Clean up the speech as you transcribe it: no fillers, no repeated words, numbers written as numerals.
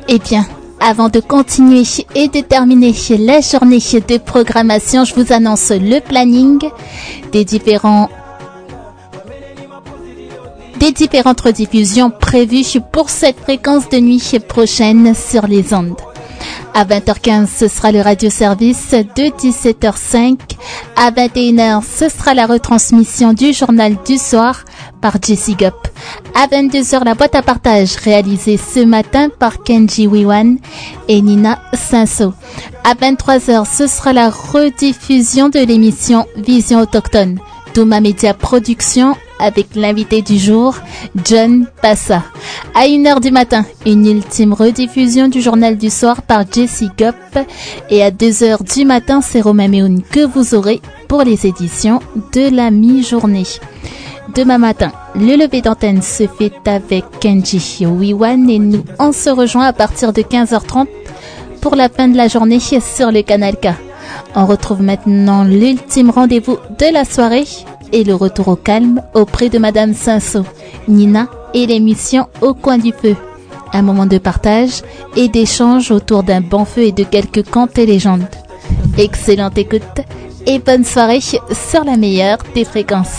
Eh bien, avant de continuer et de terminer la journée de programmation, je vous annonce le planning des différentes rediffusions prévues pour cette fréquence de nuit prochaine sur les ondes. À 20h15, ce sera le radio-service de 17h05. À 21h, ce sera la retransmission du journal du soir par Jessie Gop. À 22h, la boîte à partage réalisée ce matin par Kenji Wiwan et Nina Cinso. À 23h, ce sera la rediffusion de l'émission Vision Autochtone. Douma Media Production avec l'invité du jour, John Passa. À 1h du matin, une ultime rediffusion du journal du soir par Jessie Gop. Et à 2h du matin, c'est Romain Méoun que vous aurez pour les éditions de la mi-journée. Demain matin, le lever d'antenne se fait avec Kenji Wiwan et nous, on se rejoint à partir de 15h30 pour la fin de la journée sur le canal K. On retrouve maintenant l'ultime rendez-vous de la soirée et le retour au calme auprès de Madame Cinso, Nina et l'émission Au coin du feu. Un moment de partage et d'échange autour d'un bon feu et de quelques contes et légendes. Excellente écoute et bonne soirée sur la meilleure des fréquences.